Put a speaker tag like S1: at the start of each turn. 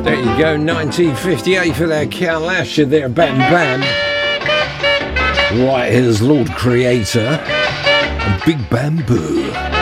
S1: There you go, 1958 for that Kalash there, Bam Bam. Right, here's Lord Creator and Big Bamboo.